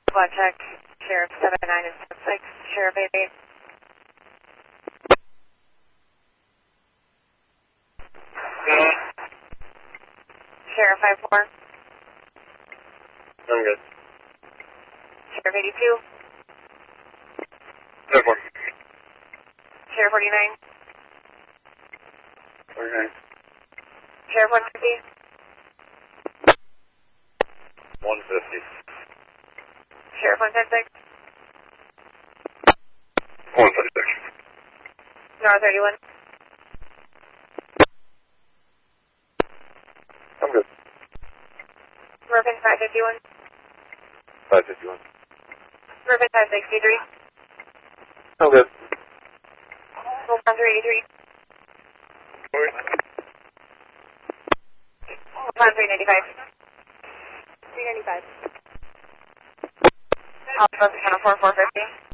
Quad check, Sheriff 79 and 76, Sheriff 88. Sheriff 54. I'm good. Sheriff 82. 54. Sheriff 49. Okay. Sheriff 150. 150. Sheriff 156. 156. Nora 31. I'm good. Mervyn 551. 551. Mervyn 563. I'm good. Wolfman 383. Okay. Wolfman 395. 395. Alpha 450.